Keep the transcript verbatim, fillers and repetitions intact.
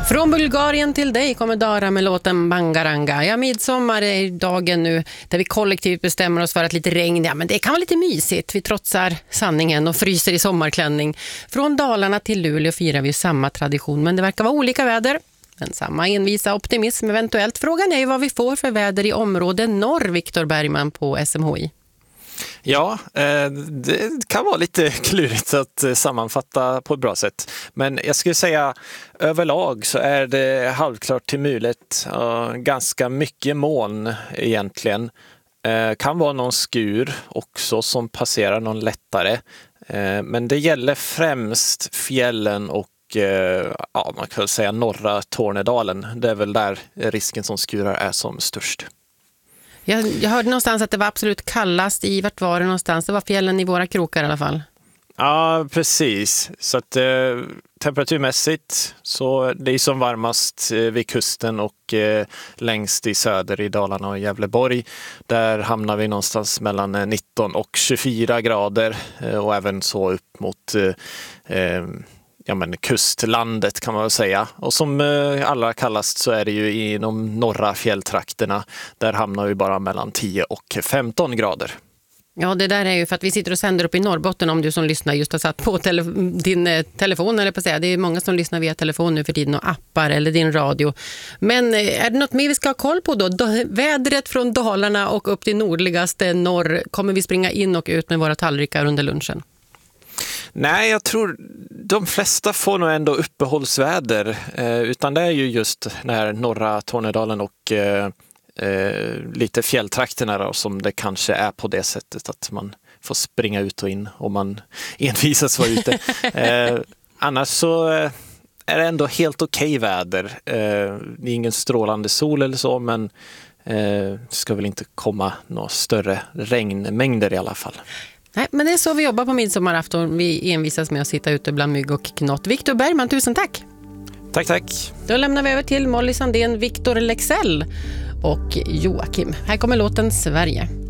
Från Bulgarien till dig kommer Dara med låten Bangaranga. Ja, midsommar är dagen nu där vi kollektivt bestämmer oss för att lite regn, ja men det kan vara lite mysigt. Vi trotsar sanningen och fryser i sommarklänning. Från Dalarna till Luleå firar vi samma tradition, men det verkar vara olika väder. Men samma envisa optimism eventuellt. Frågan är ju vad vi får för väder i område norr, Viktor Bergman på S M H I. Ja, det kan vara lite klurigt att sammanfatta på ett bra sätt. Men jag skulle säga överlag så är det halvklart till mulet. Ganska mycket moln egentligen. Kan vara någon skur också som passerar någon lättare. Men det gäller främst fjällen och ja, man kan säga norra Tornedalen. Det är väl där risken som skurar är som störst. Jag, jag hörde någonstans att det var absolut kallast i, vart var det någonstans? Det var fjällen i våra krokar i alla fall. Ja, precis. Så att eh, temperaturmässigt så det är som varmast eh, vid kusten och eh, längst i söder i Dalarna och Gävleborg. Där hamnar vi någonstans mellan nitton och tjugofyra grader eh, och även så upp mot eh, eh, ja, men kustlandet kan man väl säga. Och som eh, allra kallast så är det ju i de norra fjälltrakterna. Där hamnar vi bara mellan tio och femton grader. Ja, det där är ju för att vi sitter och sänder upp i Norrbotten, om du som lyssnar just har satt på tele- din eh, telefon eller på att säga. Det är många som lyssnar via telefon nu för tiden och appar eller din radio. Men eh, är det något mer vi ska ha koll på då? då? Vädret från Dalarna och upp till nordligaste norr, kommer vi springa in och ut med våra tallrikar under lunchen? Nej, jag tror de flesta får nog ändå uppehållsväder. Eh, utan det är ju just den här norra Tornedalen och eh, eh, lite fjälltrakterna då, som det kanske är på det sättet att man får springa ut och in om man envisas vara ute. Eh, annars så är det ändå helt okej väder. Eh, det är ingen strålande sol eller så, men eh, det ska väl inte komma några större regnmängder i alla fall. Nej, men det är så vi jobbar på midsommarafton. Vi envisas med att sitta ute bland mygg och knott. Viktor Bergman, tusen tack. Tack, tack. Då lämnar vi över till Molly Sandén, Viktor Lexell och Joakim. Här kommer låten Sverige.